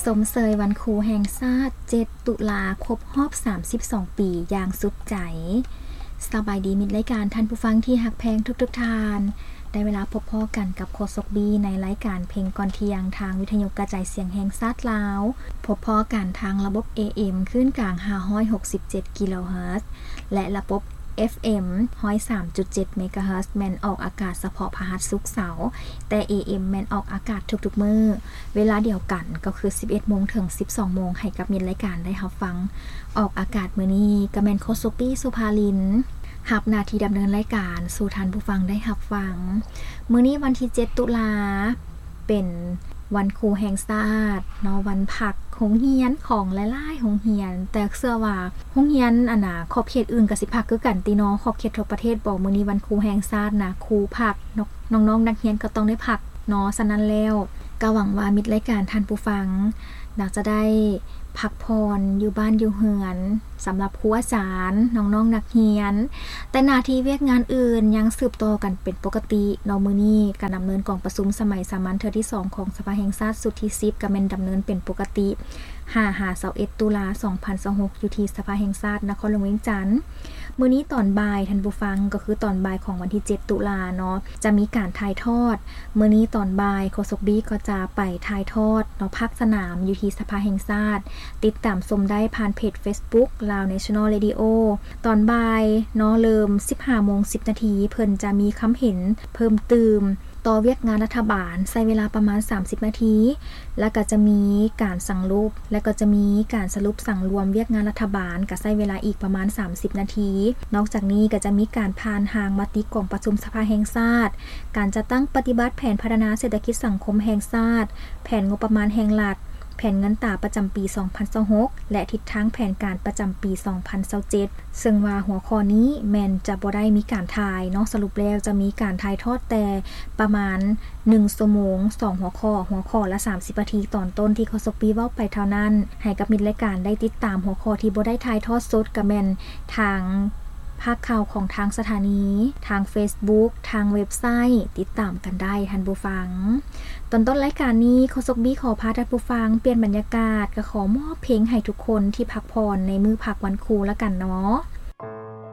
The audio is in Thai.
สมเสยวันครูแห่งชาติ7ตุลาครบรอบ32ปีอย่างสุดใจสบายดีมิตรรายการท่านผู้ฟังที่หักแพงทุกท่านได้เวลาพบพ่อกันกับโคศกบีในรายการเพลงก่อนเที่ยงทางวิทยุกระจายเสียงแห่งชาติลาวพบพ่อกันทางระบบ AM คลื่นกลาง567กิโลเฮิรตซ์และระบบ FM 103.7 เมกะเฮิรตซ์แม่นออกอากาศเฉพาะพฤหัสศุกร์เสาร์แต่ AM แม่นออกอากาศทุกๆมื้อเวลาเดียวกันก็คือ 11:00 นถึง 12:00 นให้กับมิตรรายการได้รับฟังออกอากาศมื้อนี้ก็แม่นโคศกบีสุภาลินรับหน้าที่ดำเนินรายการสู่ท่านผู้ฟังได้รับฟังมื้อนี้วันที่7ตุลาเป็นวันครูแห่งชาติเนาะวันพักโรงเรียนของหลายๆโรงเรียนแต่เชื่อว่าโรงเรียนขอบเขตอื่นก็สิพักคือกันติเนาะขอบเขตทั่วประเทศบ่มื้อนี้วันครูแห่งชาตินะครูพักน้องๆนักเรียนก็ต้องได้พักเนาะฉะนั้นแล้วก็หวังว่ามิตรรายการท่านผู้ฟังน่าจะได้พักผ่อนอยู่บ้านอยู่เฮือนสำหรับครูอาจารย์น้องๆนักเรียนแต่หน้าที่เวียกงานอื่นยังสืบต่อกันเป็นปกติเนาะมื้อนี้การดำเนินกองประชุมสมัยสามัญเทื่อที่2ของสภาแห่งชาติสุดที่10ก็แม่นดำเนินเป็นปกติ5-21ตุลา2026อยู่ที่สภาแห่งชาตินครหลวงเวียงจันทน์มื้อนี้ตอนบ่ายท่านผู้ฟังก็คือตอนบ่ายของวันที่7ตุลาเนาะจะมีการถ่ายทอดมื้อนี้ตอนบ่ายโฆษกบีก็จะไปถ่ายทอดเนาะภาคสนามอยู่ที่สภาแห่งชาติติดตามชมได้ผ่านเพจ Facebook Lao National Radio ตอนบ่ายเนาะเริ่ม 15:10 นาทีเพิ่นจะมีคำเห็นเพิ่มเติมต่อเวียกงานรัฐบาลใช้เวลาประมาณ30นาทีแล้วก็จะมีการสั่งรูปและก็จะมีการสรุปสั่งรวมเวียกงานรัฐบาลก็ใช้เวลาอีกประมาณ30นาทีนอกจากนี้ก็จะมีการผ่านทางมติกองประชุมสภาแห่งชาติการจัดตั้งปฏิบัติแผนพัฒนาเศรษฐกิจสังคมแห่งชาติแผนงบประมาณแห่งรัฐแผนเงินตราประจำปี2026และทิศทางแผนการประจำปี2027ซึ่งว่าหัวข้อนี้แม่นจะบ่ได้มีการถ่ายเนาะสรุปแล้วจะมีการถ่ายทอดแต่ประมาณ1ชั่วโมง2หัวข้อละ30นาทีตอนต้นที่โฆษกบีเว้าไปเท่านั้นให้กับมิตรรายการได้ติดตามหัวข้อที่บ่ได้ถ่ายทอดสดก็แม่นทางภาคข่าวของทางสถานีทาง Facebook ทางเว็บไซต์ติดตามกันได้ท่านผู้ฟังตอนต้นรายการนี้โฆษกบีขอพาท่านผู้ฟังเปลี่ยนบรรยากาศก็ขอมอบเพลงให้ทุกคนที่พักผ่อนในมื้อพักวันครูละกันเนาะ